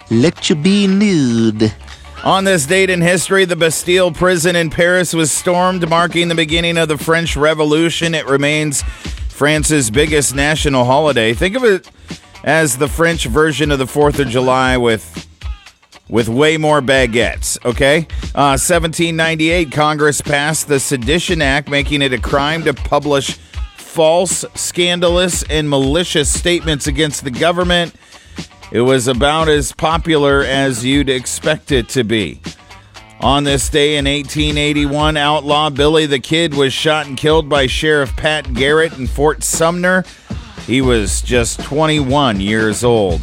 Let you be nude. On this date in history, the Bastille prison in Paris was stormed, marking the beginning of the French Revolution. It remains France's biggest national holiday. Think of it as the French version of the 4th of July with way more baguettes, okay? 1798, Congress passed the Sedition Act, making it a crime to publish false, scandalous, and malicious statements against the government. It was about as popular as you'd expect it to be. On this day in 1881, outlaw Billy the Kid was shot and killed by Sheriff Pat Garrett in Fort Sumner. He was just 21 years old.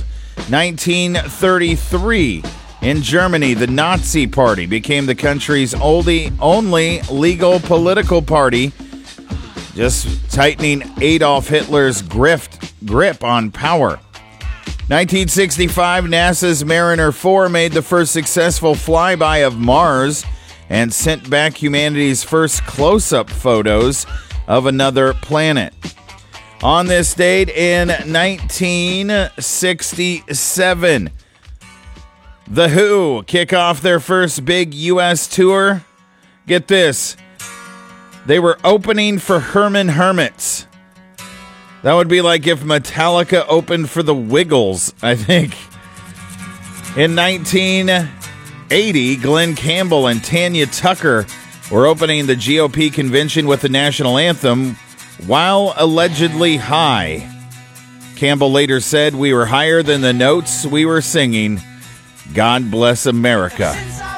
1933, in Germany, the Nazi Party became the country's only legal political party, just tightening Adolf Hitler's grip on power. 1965, NASA's Mariner 4 made the first successful flyby of Mars and sent back humanity's first close-up photos of another planet. On this date in 1967, The Who kick off their first big U.S. tour. Get this. They were opening for Herman Hermits. That would be like if Metallica opened for the Wiggles, I think. In 1980, Glenn Campbell and Tanya Tucker were opening the GOP convention with the national anthem while allegedly high. Campbell later said, "We were higher than the notes we were singing. God bless America."